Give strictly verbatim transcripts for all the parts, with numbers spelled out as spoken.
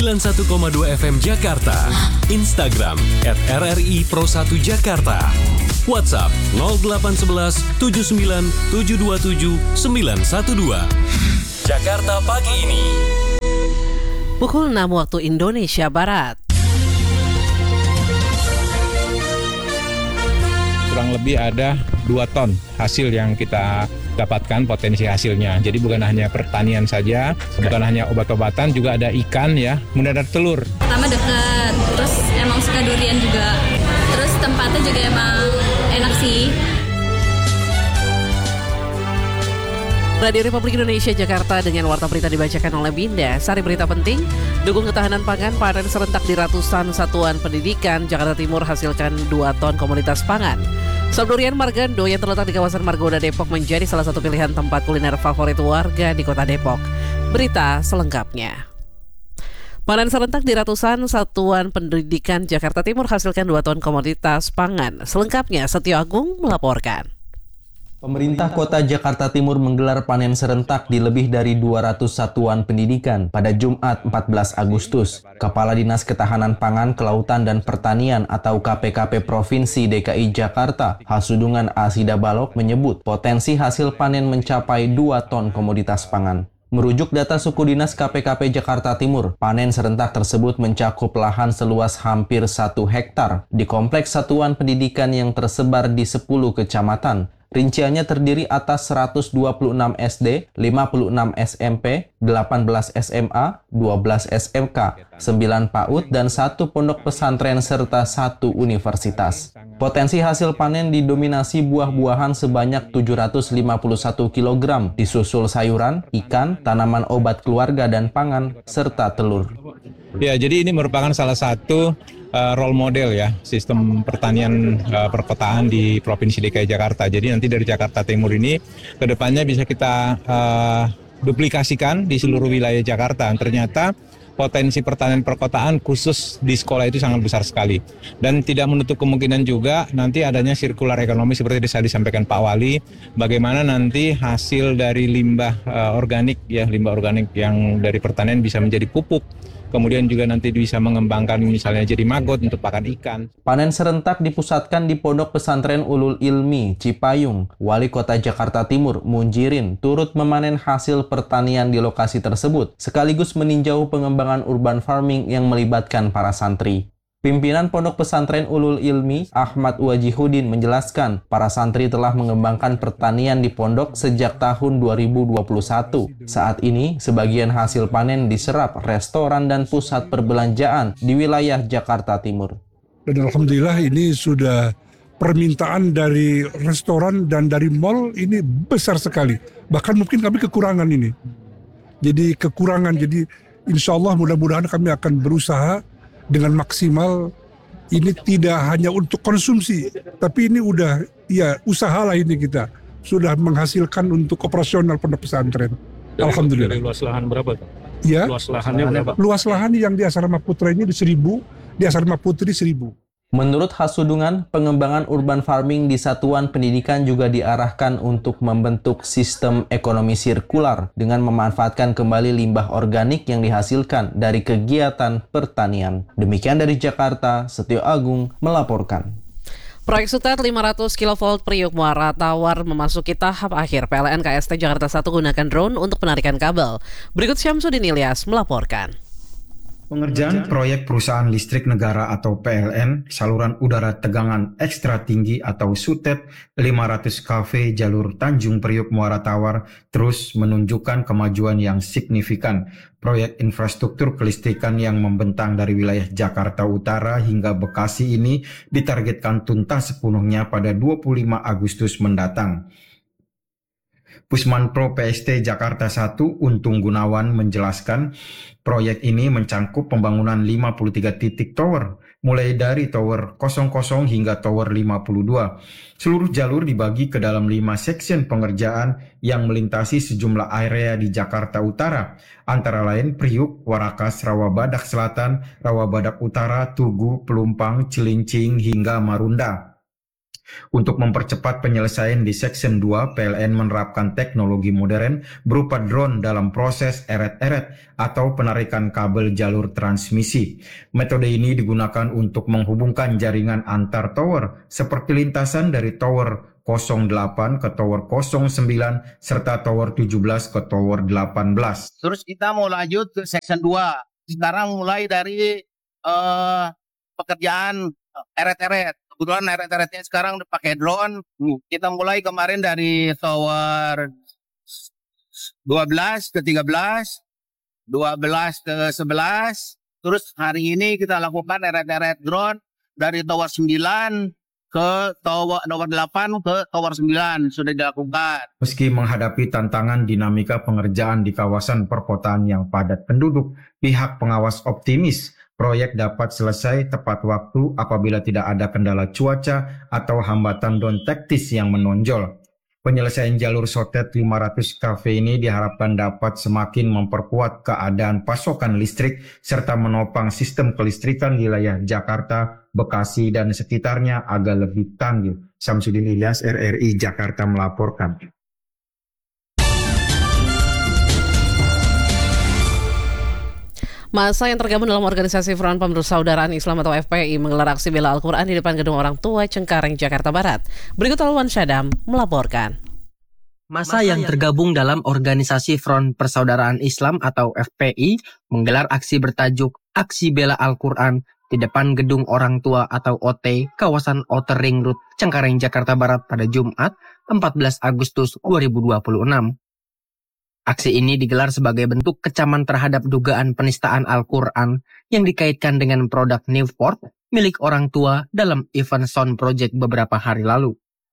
sembilan puluh satu koma dua F M Jakarta. Instagram at R R I Pro satu Jakarta. WhatsApp nol delapan satu satu tujuh sembilan tujuh dua tujuh sembilan satu dua. Jakarta pagi ini. Pukul enam waktu Indonesia Barat. Kurang lebih ada dua ton hasil yang kita dapatkan potensi hasilnya. Jadi bukan hanya pertanian saja, bukan hanya obat-obatan, juga ada ikan ya, kemudian ada telur. Pertama deket, terus emang suka durian juga. Terus tempatnya juga emang enak sih. Radio Republik Indonesia Jakarta dengan warta berita dibacakan oleh Binda. Sari berita penting, dukung ketahanan pangan, panen serentak di ratusan satuan pendidikan. Jakarta Timur hasilkan dua ton komoditas pangan. Sop durian Margando yang terletak di kawasan Margonda Depok menjadi salah satu pilihan tempat kuliner favorit warga di kota Depok. Berita selengkapnya. Panen serentak di ratusan satuan pendidikan Jakarta Timur hasilkan dua ton komoditas pangan. Selengkapnya Setio Agung melaporkan. Pemerintah Kota Jakarta Timur menggelar panen serentak di lebih dari dua ratus satuan pendidikan pada Jumat empat belas Agustus. Kepala Dinas Ketahanan Pangan, Kelautan, dan Pertanian atau K P K P Provinsi D K I Jakarta, Hasudungan Asida Balok menyebut potensi hasil panen mencapai dua ton komoditas pangan. Merujuk data suku dinas K P K P Jakarta Timur, panen serentak tersebut mencakup lahan seluas hampir satu hektar di kompleks satuan pendidikan yang tersebar di sepuluh kecamatan. Rinciannya terdiri atas seratus dua puluh enam S D, lima puluh enam S M P, delapan belas S M A, dua belas S M K, sembilan PAUD, dan satu pondok pesantren serta satu universitas. Potensi hasil panen didominasi buah-buahan sebanyak tujuh ratus lima puluh satu kilogram, disusul sayuran, ikan, tanaman obat keluarga dan pangan, serta telur. Ya, jadi ini merupakan salah satu uh, role model ya, sistem pertanian uh, perkotaan di Provinsi D K I Jakarta. Jadi nanti dari Jakarta Timur ini ke depannya bisa kita uh, duplikasikan di seluruh wilayah Jakarta. Ternyata potensi pertanian perkotaan khusus di sekolah itu sangat besar sekali. Dan tidak menutup kemungkinan juga nanti adanya sirkular ekonomi seperti yang disampaikan Pak Wali, bagaimana nanti hasil dari limbah uh, organik ya, limbah organik yang dari pertanian bisa menjadi pupuk. Kemudian juga nanti bisa mengembangkan misalnya jadi maggot untuk pakan ikan. Panen serentak dipusatkan di Pondok Pesantren Ulul Ilmi, Cipayung. Wali Kota Jakarta Timur, Munjirin, turut memanen hasil pertanian di lokasi tersebut, sekaligus meninjau pengembangan urban farming yang melibatkan para santri. Pimpinan Pondok Pesantren Ulul Ilmi, Ahmad Wajihudin, menjelaskan para santri telah mengembangkan pertanian di pondok sejak tahun dua ribu dua puluh satu. Saat ini, sebagian hasil panen diserap restoran dan pusat perbelanjaan di wilayah Jakarta Timur. Dan alhamdulillah ini sudah permintaan dari restoran dan dari mal ini besar sekali. Bahkan mungkin kami kekurangan ini. Jadi kekurangan, jadi insya Allah mudah-mudahan kami akan berusaha dengan maksimal. Ini tidak hanya untuk konsumsi, tapi ini udah ya usaha lah, ini kita sudah menghasilkan untuk operasional pondok pesantren. Dari, alhamdulillah. Dari luas lahan berapa? Ya, luas lahannya berapa? Luas lahan yang di Asrama Putra ini di seribu, di Asrama Putri seribu. Menurut Hasudungan, pengembangan urban farming di satuan pendidikan juga diarahkan untuk membentuk sistem ekonomi sirkular dengan memanfaatkan kembali limbah organik yang dihasilkan dari kegiatan pertanian. Demikian dari Jakarta, Setio Agung melaporkan. Proyek Sutet lima ratus kilovolt Priuk Muara Tawar memasuki tahap akhir. P L N K S T Jakarta satu gunakan drone untuk penarikan kabel. Berikut Syamsuddin Ilyas melaporkan. Pengerjaan proyek perusahaan listrik negara atau P L N saluran udara tegangan ekstra tinggi atau Sutet lima ratus kilovolt jalur Tanjung Priuk Muara Tawar terus menunjukkan kemajuan yang signifikan. Proyek infrastruktur kelistrikan yang membentang dari wilayah Jakarta Utara hingga Bekasi ini ditargetkan tuntas sepenuhnya pada dua puluh lima Agustus mendatang. Pusmanpro P S T Jakarta satu Untung Gunawan menjelaskan proyek ini mencakup pembangunan lima puluh tiga titik tower, mulai dari tower nol nol hingga tower lima puluh dua. Seluruh jalur dibagi ke dalam lima section pengerjaan yang melintasi sejumlah area di Jakarta Utara, antara lain Priuk, Warakas, Rawabadak Selatan, Rawabadak Utara, Tugu, Pelumpang, Cilincing, hingga Marunda. Untuk mempercepat penyelesaian di Section dua, P L N menerapkan teknologi modern berupa drone dalam proses eret-eret atau penarikan kabel jalur transmisi. Metode ini digunakan untuk menghubungkan jaringan antar tower seperti lintasan dari tower nol delapan ke tower nol sembilan serta tower tujuh belas ke tower delapan belas. Terus kita mau lanjut ke Section dua. Sekarang mulai dari uh, pekerjaan eret-eret. Kebetulan eret-eretnya sekarang pakai drone. Kita mulai kemarin dari tower dua belas ke tiga belas, dua belas ke sebelas. Terus hari ini kita lakukan eret-eret drone dari tower sembilan ke tower nomor delapan ke tower sembilan sudah dilakukan. Meski menghadapi tantangan dinamika pengerjaan di kawasan perkotaan yang padat penduduk, pihak pengawas optimis proyek dapat selesai tepat waktu apabila tidak ada kendala cuaca atau hambatan non-teknis yang menonjol. Penyelesaian jalur sotet lima ratus kV ini diharapkan dapat semakin memperkuat keadaan pasokan listrik serta menopang sistem kelistrikan wilayah Jakarta, Bekasi, dan sekitarnya agar lebih tangguh. Samsudin Ilyas, R R I Jakarta melaporkan. Masa yang tergabung dalam organisasi Front Persaudaraan Islam atau F P I menggelar aksi bela Al-Quran di depan gedung orang tua Cengkareng, Jakarta Barat. Berikut Alwan Syadam melaporkan. Masa yang tergabung dalam organisasi Front Persaudaraan Islam atau F P I menggelar aksi bertajuk Aksi Bela Al-Quran di depan gedung orang tua atau O T kawasan Outer Ring Road, Cengkareng, Jakarta Barat pada Jumat empat belas Agustus dua ribu dua puluh enam. Aksi ini digelar sebagai bentuk kecaman terhadap dugaan penistaan Al-Quran yang dikaitkan dengan produk Newport milik orang tua dalam event Sound Project beberapa hari lalu.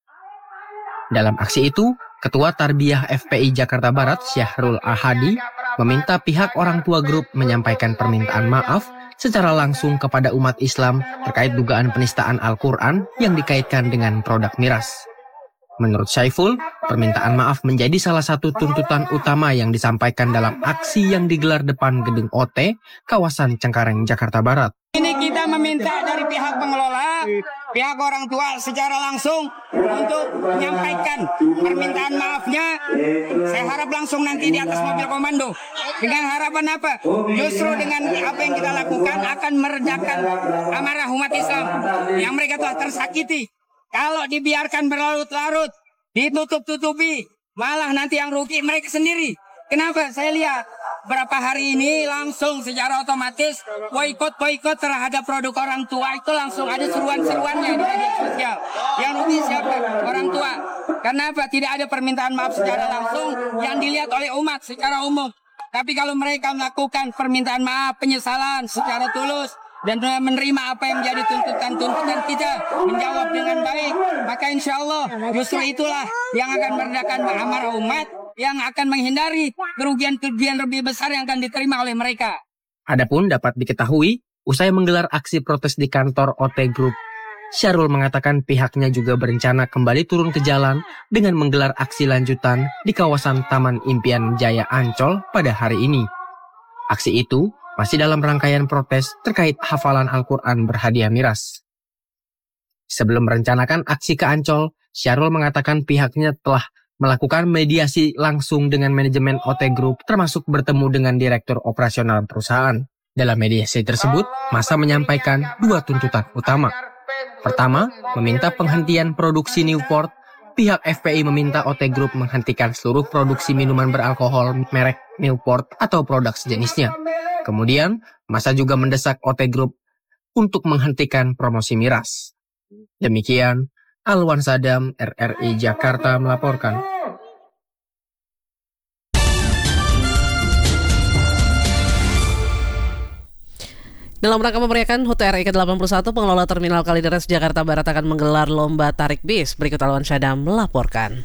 Dalam aksi itu, Ketua Tarbiyah F P I Jakarta Barat, Syahrul Ahadi, meminta pihak orang tua grup menyampaikan permintaan maaf secara langsung kepada umat Islam terkait dugaan penistaan Al-Quran yang dikaitkan dengan produk miras. Menurut Syaiful, permintaan maaf menjadi salah satu tuntutan utama yang disampaikan dalam aksi yang digelar depan gedung O T, kawasan Cengkareng, Jakarta Barat. Ini kita meminta dari pihak pengelola, pihak orang tua secara langsung untuk menyampaikan permintaan maafnya. Saya harap langsung nanti di atas mobil komando. Dengan harapan apa? Justru dengan apa yang kita lakukan akan meredakan amarah umat Islam yang mereka telah tersakiti. Kalau dibiarkan berlarut-larut, ditutup-tutupi, malah nanti yang rugi mereka sendiri. Kenapa? Saya lihat berapa hari ini langsung secara otomatis boikot-boikot terhadap produk orang tua itu langsung ada seruan-seruannya di media sosial. Yang rugi siapa? Orang tua. Kenapa? Tidak ada permintaan maaf secara langsung yang dilihat oleh umat secara umum. Tapi kalau mereka melakukan permintaan maaf, penyesalan secara tulus, dan menerima apa yang menjadi tuntutan-tuntutan kita, menjawab dengan baik, maka insya Allah justru itulah yang akan meredakan amarah umat, yang akan menghindari kerugian-kerugian lebih besar yang akan diterima oleh mereka. Adapun dapat diketahui, usai menggelar aksi protes di kantor O T Group, Syahrul mengatakan pihaknya juga berencana kembali turun ke jalan dengan menggelar aksi lanjutan di kawasan Taman Impian Jaya Ancol pada hari ini. Aksi itu masih dalam rangkaian protes terkait hafalan Al-Quran berhadiah miras. Sebelum merencanakan aksi ke Ancol, Syahrul mengatakan pihaknya telah melakukan mediasi langsung dengan manajemen O T Group termasuk bertemu dengan direktur operasional perusahaan. Dalam mediasi tersebut, massa menyampaikan dua tuntutan utama. Pertama, meminta penghentian produksi Newport. Pihak F P I meminta O T Group menghentikan seluruh produksi minuman beralkohol merek Newport atau produk sejenisnya. Kemudian, massa juga mendesak O T Group untuk menghentikan promosi miras. Demikian, Alwan Sadam, R R I Jakarta melaporkan. Dalam rangka memeriahkan H U T R I ke delapan puluh satu, pengelola Terminal Kalideres Jakarta Barat akan menggelar lomba tarik bis. Berikut Alwan Syadam melaporkan.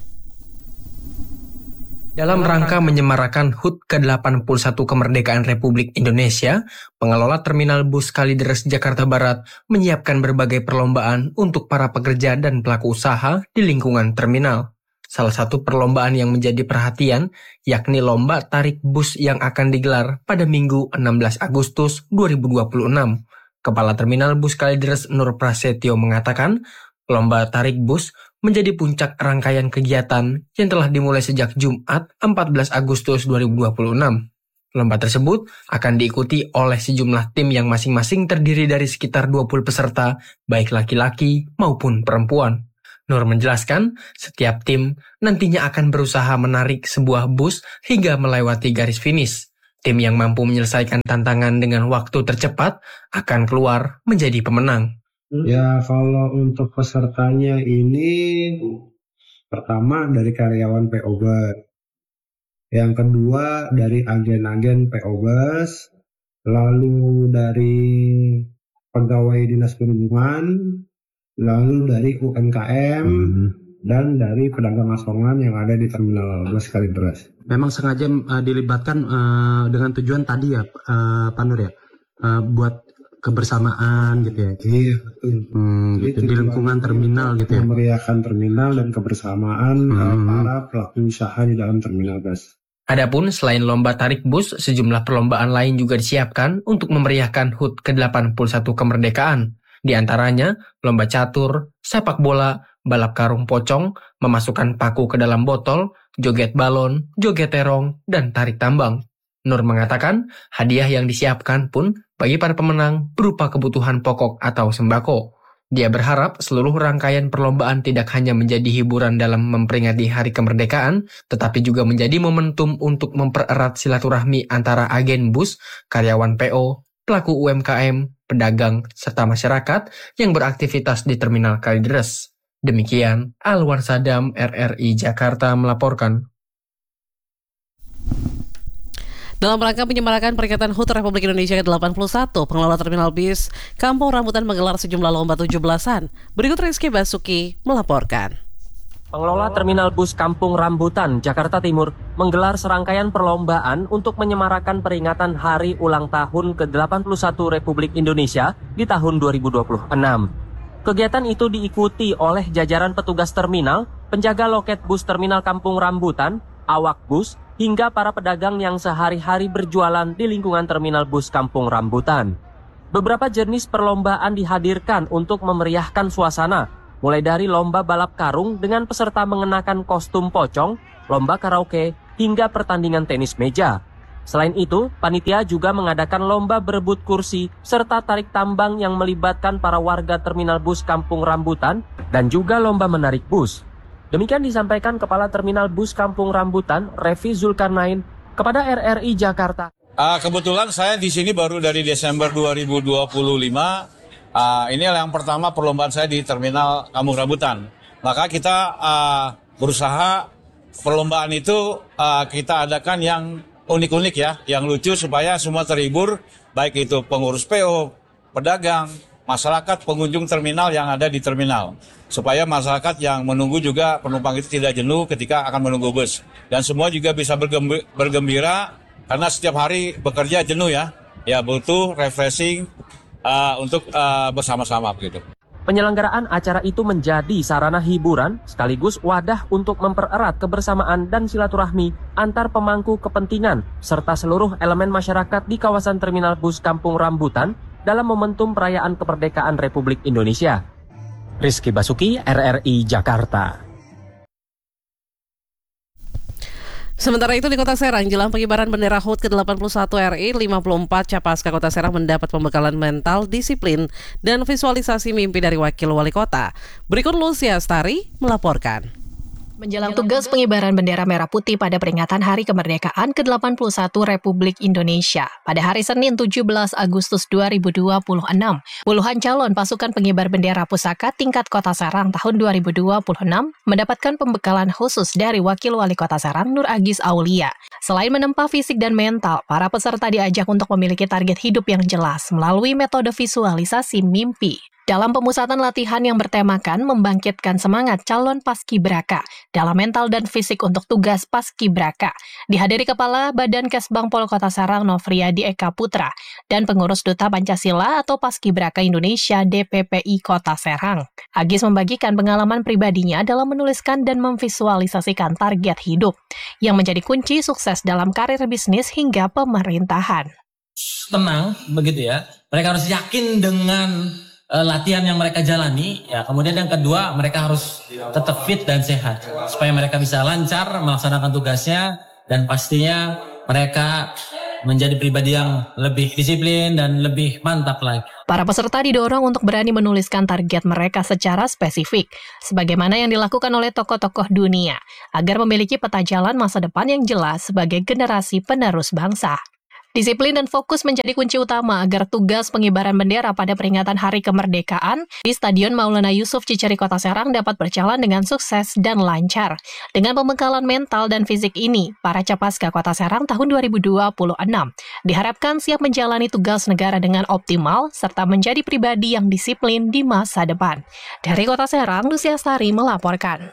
Dalam rangka menyemarakan H U T ke delapan puluh satu kemerdekaan Republik Indonesia, pengelola Terminal Bus Kalideres Jakarta Barat menyiapkan berbagai perlombaan untuk para pekerja dan pelaku usaha di lingkungan terminal. Salah satu perlombaan yang menjadi perhatian yakni lomba tarik bus yang akan digelar pada Minggu enam belas Agustus dua ribu dua puluh enam. Kepala Terminal Bus Kalideres Nur Prasetyo mengatakan, Lomba tarik bus menjadi puncak rangkaian kegiatan yang telah dimulai sejak Jumat empat belas Agustus dua ribu dua puluh enam. Lomba tersebut akan diikuti oleh sejumlah tim yang masing-masing terdiri dari sekitar dua puluh peserta, baik laki-laki maupun perempuan. Nur menjelaskan, setiap tim nantinya akan berusaha menarik sebuah bus hingga melewati garis finish. Tim yang mampu menyelesaikan tantangan dengan waktu tercepat akan keluar menjadi pemenang. Ya, kalau untuk pesertanya ini pertama dari karyawan P O Bus, yang kedua dari agen-agen P O Bus, lalu dari pegawai dinas perhubungan, lalu dari U M K M, hmm. dan dari pedagang asongan yang ada di terminal bus Kalideres. Memang sengaja uh, dilibatkan uh, dengan tujuan tadi ya, uh, Pak Nur ya, uh, buat kebersamaan gitu ya. Iya, betul. Hmm, gitu. Di lingkungan terminal gitu ya. Memeriahkan terminal dan kebersamaan hmm. para pelaku usaha di dalam terminal bus. Adapun selain lomba tarik bus, sejumlah perlombaan lain juga disiapkan untuk memeriahkan H U T ke delapan puluh satu kemerdekaan. Di antaranya lomba catur, sepak bola, balap karung pocong, memasukkan paku ke dalam botol, joget balon, joget terong, dan tarik tambang. Nur mengatakan, hadiah yang disiapkan pun bagi para pemenang berupa kebutuhan pokok atau sembako. Dia berharap seluruh rangkaian perlombaan tidak hanya menjadi hiburan dalam memperingati Hari Kemerdekaan, tetapi juga menjadi momentum untuk mempererat silaturahmi antara agen bus, karyawan P O, pelaku U M K M, pedagang, serta masyarakat yang beraktivitas di Terminal Kalideres. Demikian, Alwar Sadam, R R I Jakarta melaporkan. Dalam rangka menyemarakan peringatan H U T Republik Indonesia ke delapan puluh satu, pengelola terminal bis Kampung Rambutan menggelar sejumlah lomba tujuh belasan. Berikut Rizky Basuki melaporkan. Pengelola terminal bus Kampung Rambutan, Jakarta Timur, menggelar serangkaian perlombaan untuk menyemarakan peringatan Hari Ulang Tahun ke delapan puluh satu Republik Indonesia di tahun dua ribu dua puluh enam. Kegiatan itu diikuti oleh jajaran petugas terminal, penjaga loket bus terminal Kampung Rambutan, awak bus, hingga para pedagang yang sehari-hari berjualan di lingkungan terminal bus Kampung Rambutan. Beberapa jenis perlombaan dihadirkan untuk memeriahkan suasana, mulai dari lomba balap karung dengan peserta mengenakan kostum pocong, lomba karaoke, hingga pertandingan tenis meja. Selain itu, panitia juga mengadakan lomba berebut kursi serta tarik tambang yang melibatkan para warga terminal bus Kampung Rambutan dan juga lomba menarik bus. Demikian disampaikan Kepala Terminal Bus Kampung Rambutan, Revi Zulkarnain, kepada R R I Jakarta. Uh, kebetulan saya di sini baru dari Desember dua ribu dua puluh lima. Uh, ini yang pertama perlombaan saya di Terminal Kampung Rambutan. Maka kita uh, berusaha perlombaan itu uh, kita adakan yang unik-unik ya, yang lucu supaya semua terhibur, baik itu pengurus P O, pedagang, masyarakat, pengunjung terminal yang ada di terminal. Supaya masyarakat yang menunggu juga penumpang itu tidak jenuh ketika akan menunggu bus. Dan semua juga bisa bergembira karena setiap hari bekerja jenuh ya. Ya butuh refreshing uh, untuk uh, bersama-sama begitu. Penyelenggaraan acara itu menjadi sarana hiburan sekaligus wadah untuk mempererat kebersamaan dan silaturahmi antar pemangku kepentingan serta seluruh elemen masyarakat di kawasan terminal bus Kampung Rambutan dalam momentum perayaan kemerdekaan Republik Indonesia. Rizky Basuki, R R I Jakarta. Sementara itu di Kota Serang, jelang pengibaran bendera H U T ke delapan puluh satu R I, lima puluh empat Capaska Kota Serang mendapat pembekalan mental, disiplin, dan visualisasi mimpi dari Wakil Wali Kota. Berikut Lucia Astari melaporkan. Menjelang tugas pengibaran bendera merah putih pada peringatan Hari Kemerdekaan ke delapan puluh satu Republik Indonesia pada hari Senin tujuh belas Agustus dua ribu dua puluh enam, puluhan calon pasukan pengibar bendera pusaka tingkat Kota Serang tahun dua ribu dua puluh enam mendapatkan pembekalan khusus dari Wakil Wali Kota Serang Nur Agis Aulia. Selain menempa fisik dan mental, para peserta diajak untuk memiliki target hidup yang jelas melalui metode visualisasi mimpi. Dalam pemusatan latihan yang bertemakan membangkitkan semangat calon paskibraka dalam mental dan fisik untuk tugas paskibraka, dihadiri Kepala Badan Kesbang Pol Kota Serang Nofriyadi Eka Putra dan pengurus Duta Pancasila atau Paskibraka Indonesia D P P I Kota Serang. Agis membagikan pengalaman pribadinya dalam menuliskan dan memvisualisasikan target hidup yang menjadi kunci sukses dalam karir bisnis hingga pemerintahan. Tenang, begitu ya. Mereka harus yakin dengan uh, latihan yang mereka jalani, ya kemudian yang kedua mereka harus tetap fit dan sehat supaya mereka bisa lancar melaksanakan tugasnya dan pastinya mereka menjadi pribadi yang lebih disiplin dan lebih mantap lagi. Para peserta didorong untuk berani menuliskan target mereka secara spesifik, sebagaimana yang dilakukan oleh tokoh-tokoh dunia, agar memiliki peta jalan masa depan yang jelas sebagai generasi penerus bangsa. Disiplin dan fokus menjadi kunci utama agar tugas pengibaran bendera pada peringatan Hari Kemerdekaan di Stadion Maulana Yusuf Ciceri Kota Serang dapat berjalan dengan sukses dan lancar. Dengan pembekalan mental dan fisik ini, para Capaska Kota Serang tahun dua ribu dua puluh enam diharapkan siap menjalani tugas negara dengan optimal serta menjadi pribadi yang disiplin di masa depan. Dari Kota Serang, Lucia Astari melaporkan.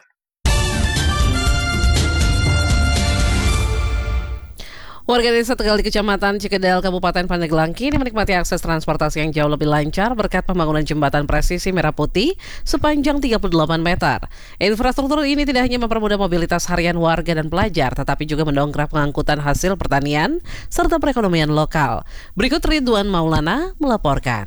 Warga desa Tegal di Kecamatan Cikedal, Kabupaten Pandeglang kini menikmati akses transportasi yang jauh lebih lancar berkat pembangunan jembatan presisi merah putih sepanjang tiga puluh delapan meter. Infrastruktur ini tidak hanya mempermudah mobilitas harian warga dan pelajar, tetapi juga mendongkrak pengangkutan hasil pertanian serta perekonomian lokal. Berikut Ridwan Maulana melaporkan.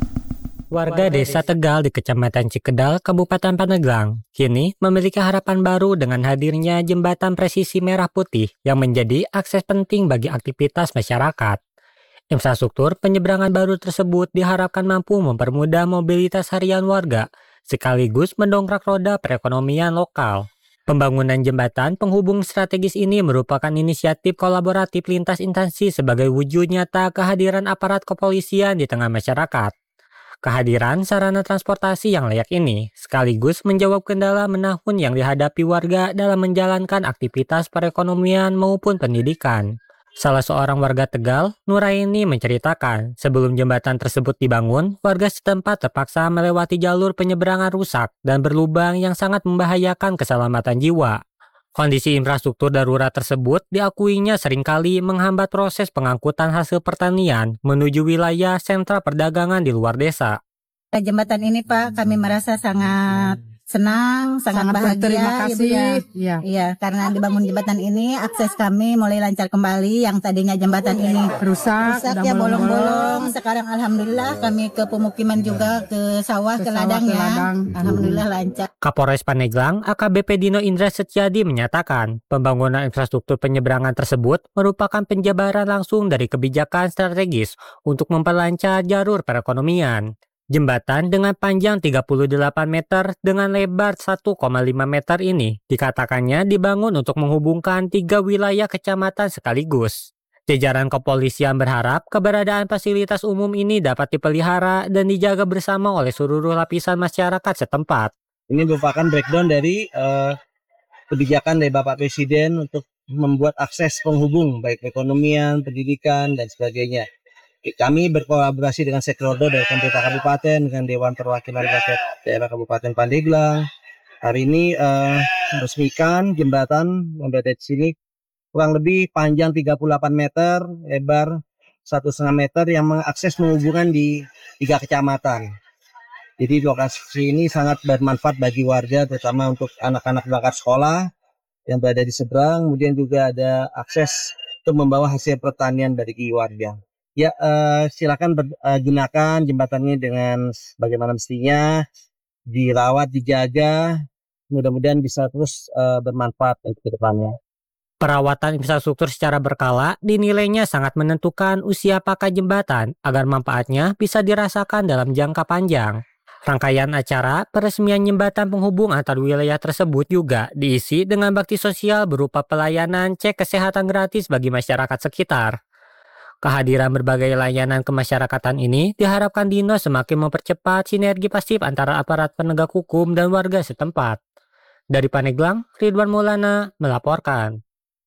Warga desa Tegal di Kecamatan Cikedal, Kabupaten Pandeglang, kini memiliki harapan baru dengan hadirnya jembatan presisi merah putih yang menjadi akses penting bagi aktivitas masyarakat. Infrastruktur penyeberangan baru tersebut diharapkan mampu mempermudah mobilitas harian warga, sekaligus mendongkrak roda perekonomian lokal. Pembangunan jembatan penghubung strategis ini merupakan inisiatif kolaboratif lintas instansi sebagai wujud nyata kehadiran aparat kepolisian di tengah masyarakat. Kehadiran sarana transportasi yang layak ini sekaligus menjawab kendala menahun yang dihadapi warga dalam menjalankan aktivitas perekonomian maupun pendidikan. Salah seorang warga Tegal, Nuraini, menceritakan sebelum jembatan tersebut dibangun, warga setempat terpaksa melewati jalur penyeberangan rusak dan berlubang yang sangat membahayakan keselamatan jiwa. Kondisi infrastruktur darurat tersebut diakuinya seringkali menghambat proses pengangkutan hasil pertanian menuju wilayah sentra perdagangan di luar desa. Jembatan ini Pak, kami merasa sangat senang, sangat, sangat bahagia. Terima kasih. Ya, ya. Iya, karena dibangun jembatan ini, akses kami mulai lancar kembali. Yang tadinya jembatan ini rusak, rusak ya bolong-bolong. Sekarang alhamdulillah kami ke pemukiman juga, ke sawah, ke, ke ladang ya. Ladang. Alhamdulillah lancar. Kapolres Pandeglang, A K B P Dino Indra Setyadi menyatakan, pembangunan infrastruktur penyeberangan tersebut merupakan penjabaran langsung dari kebijakan strategis untuk memperlancar jalur perekonomian. Jembatan dengan panjang tiga puluh delapan meter dengan lebar satu koma lima meter ini dikatakannya dibangun untuk menghubungkan tiga wilayah kecamatan sekaligus. Jajaran kepolisian berharap keberadaan fasilitas umum ini dapat dipelihara dan dijaga bersama oleh seluruh lapisan masyarakat setempat. Ini merupakan breakdown dari uh, kebijakan dari Bapak Presiden untuk membuat akses penghubung baik perekonomian, pendidikan, dan sebagainya. Kami berkolaborasi dengan stakeholder dari pemerintah kabupaten, dengan Dewan Perwakilan Rakyat Daerah Kabupaten Pandeglang. Hari ini uh, meresmikan jembatan yang berada di sini kurang lebih panjang tiga puluh delapan meter, lebar satu koma lima meter yang mengakses menghubungkan di tiga kecamatan. Jadi lokasi ini sangat bermanfaat bagi warga, terutama untuk anak-anak berangkat sekolah yang berada di seberang. Kemudian juga ada akses untuk membawa hasil pertanian bagi warga. Ya, uh, silakan ber, uh, gunakan jembatan ini dengan bagaimana mestinya, dirawat, dijaga, mudah-mudahan bisa terus uh, bermanfaat ke depannya. Perawatan infrastruktur secara berkala dinilainya sangat menentukan usia pakai jembatan agar manfaatnya bisa dirasakan dalam jangka panjang. Rangkaian acara peresmian jembatan penghubung antar wilayah tersebut juga diisi dengan bakti sosial berupa pelayanan cek kesehatan gratis bagi masyarakat sekitar. Kehadiran berbagai layanan kemasyarakatan ini diharapkan Dino semakin mempercepat sinergi pasif antara aparat penegak hukum dan warga setempat. Dari Pandeglang, Ridwan Maulana melaporkan.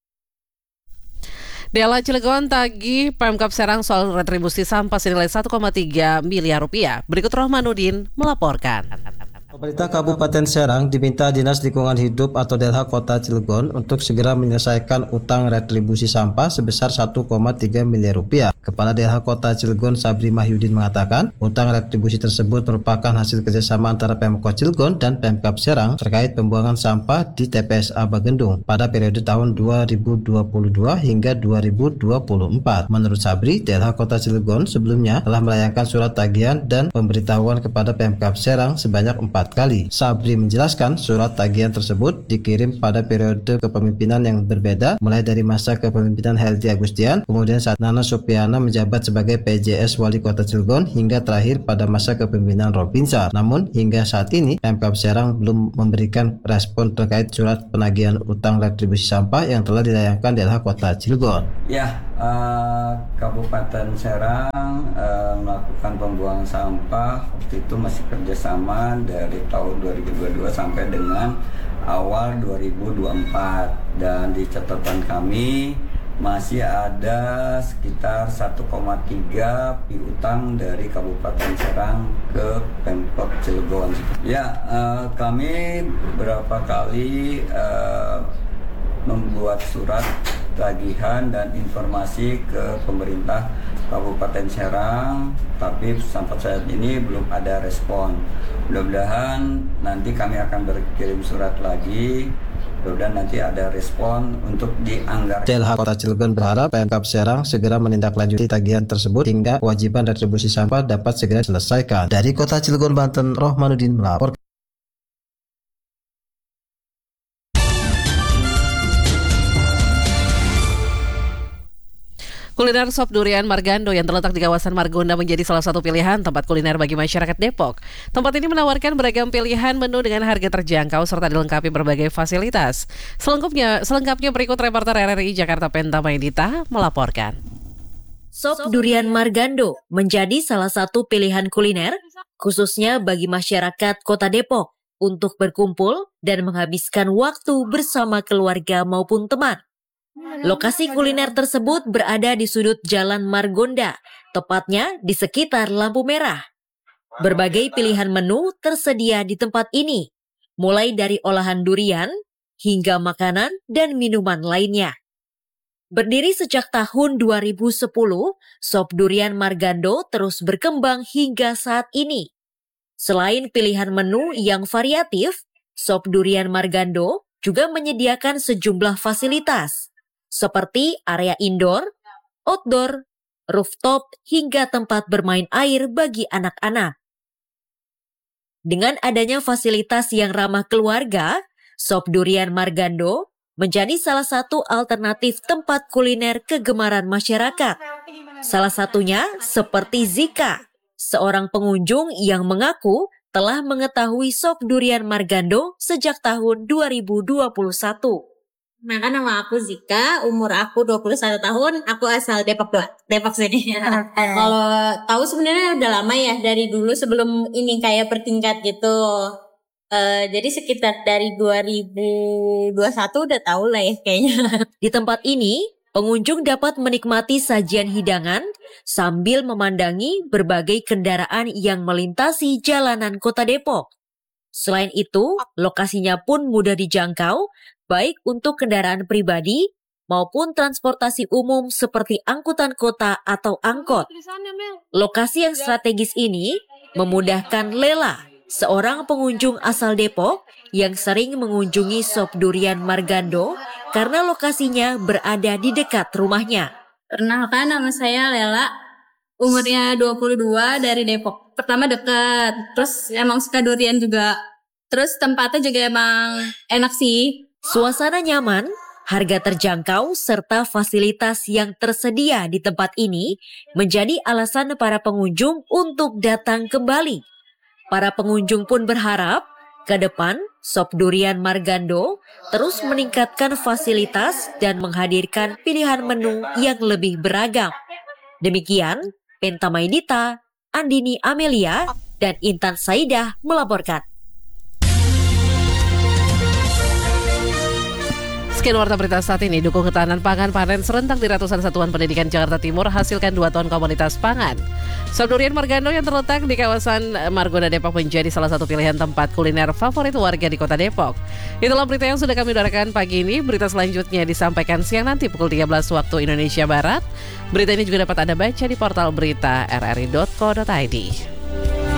Dela Cilegon tagih Pemkab Serang soal retribusi sampah senilai satu koma tiga miliar rupiah. Berikut Rohmanuddin melaporkan. Pemerintah Kabupaten Serang diminta Dinas Lingkungan Hidup atau D L H Kota Cilegon untuk segera menyelesaikan utang retribusi sampah sebesar satu koma tiga miliar rupiah. Kepala D L H Kota Cilegon Sabri Mahyudin mengatakan, utang retribusi tersebut merupakan hasil kerjasama antara Pemkot Cilegon dan Pemkab Serang terkait pembuangan sampah di T P S A Bagendung pada periode tahun dua ribu dua puluh dua hingga dua ribu dua puluh empat. Menurut Sabri, D L H Kota Cilegon sebelumnya telah melayangkan surat tagihan dan pemberitahuan kepada Pemkab Serang sebanyak empat kali. Sabri menjelaskan surat tagihan tersebut dikirim pada periode kepemimpinan yang berbeda, mulai dari masa kepemimpinan Heldi Agustian, kemudian saat Nana Supiana menjabat sebagai P J S Wali Kota Cilegon, hingga terakhir pada masa kepemimpinan Robinsar. Namun hingga saat ini Pemkab Serang belum memberikan respon terkait surat penagihan utang retribusi sampah yang telah dilayangkan D L H Kota Cilegon. Ya, uh, Kabupaten Serang uh, melakukan pembuangan sampah waktu itu masih kerjasama dari tahun dua ribu dua puluh dua sampai dengan awal dua ribu dua puluh empat, dan di catatan kami masih ada sekitar satu koma tiga piutang dari Kabupaten Serang ke Pemkot Cilegon. Ya, uh, kami beberapa kali uh, membuat surat tagihan dan informasi ke pemerintah Kabupaten Serang, tapi sampai saat ini belum ada respon. Mudah-mudahan nanti kami akan berkirim surat lagi, mudah-mudahan nanti ada respon untuk dianggarkan. D L H Kota Cilegon berharap Pemkab Serang segera menindaklanjuti tagihan tersebut hingga kewajiban retribusi sampah dapat segera diselesaikan. Dari Kota Cilegon, Banten, Rohmanuddin melaporkan. Kuliner sop durian Margando yang terletak di kawasan Margonda menjadi salah satu pilihan tempat kuliner bagi masyarakat Depok. Tempat ini menawarkan beragam pilihan menu dengan harga terjangkau serta dilengkapi berbagai fasilitas. Selengkapnya, selengkapnya berikut reporter R R I Jakarta Penta Maidita melaporkan. Sop durian Margando menjadi salah satu pilihan kuliner khususnya bagi masyarakat Kota Depok untuk berkumpul dan menghabiskan waktu bersama keluarga maupun teman. Lokasi kuliner tersebut berada di sudut Jalan Margonda, tepatnya di sekitar lampu merah. Berbagai pilihan menu tersedia di tempat ini, mulai dari olahan durian hingga makanan dan minuman lainnya. Berdiri sejak tahun dua ribu sepuluh, sop durian Margando terus berkembang hingga saat ini. Selain pilihan menu yang variatif, sop durian Margando juga menyediakan sejumlah fasilitas, seperti area indoor, outdoor, rooftop, hingga tempat bermain air bagi anak-anak. Dengan adanya fasilitas yang ramah keluarga, sop durian Margando menjadi salah satu alternatif tempat kuliner kegemaran masyarakat. Salah satunya seperti Zika, seorang pengunjung yang mengaku telah mengetahui sop durian Margando sejak tahun dua ribu dua puluh satu. Nah, kan nama aku Zika, umur aku dua puluh satu tahun, aku asal Depok doang, Depok sini. Kalau tahu sebenarnya udah lama ya, dari dulu sebelum ini kayak bertingkat gitu. Uh, jadi sekitar dari dua ribu dua puluh satu udah tahu lah ya kayaknya. Di tempat ini, pengunjung dapat menikmati sajian hidangan sambil memandangi berbagai kendaraan yang melintasi jalanan Kota Depok. Selain itu, lokasinya pun mudah dijangkau, baik untuk kendaraan pribadi maupun transportasi umum seperti angkutan kota atau angkot. Lokasi yang strategis ini memudahkan Lela, seorang pengunjung asal Depok yang sering mengunjungi sop durian Margando karena lokasinya berada di dekat rumahnya. Perkenalkan, nama saya Lela, umurnya dua puluh dua, dari Depok. Pertama dekat, terus emang suka durian juga. Terus tempatnya juga emang enak sih. Suasana nyaman, harga terjangkau, serta fasilitas yang tersedia di tempat ini menjadi alasan para pengunjung untuk datang kembali. Para pengunjung pun berharap ke depan sop durian Margando terus meningkatkan fasilitas dan menghadirkan pilihan menu yang lebih beragam. Demikian, Penta Maidita, Andini Amelia, dan Intan Saidah melaporkan. Sekian warta berita saat ini. Dukung ketahanan pangan panen serentak di ratusan satuan pendidikan Jakarta Timur, hasilkan dua ton komoditas pangan. Sop durian Margando yang terletak di kawasan Margonda Depok menjadi salah satu pilihan tempat kuliner favorit warga di kota Depok. Itulah berita yang sudah kami udarakan pagi ini. Berita selanjutnya disampaikan siang nanti pukul tiga belas waktu Indonesia Barat. Berita ini juga dapat Anda baca di portal berita r r i dot co dot i d.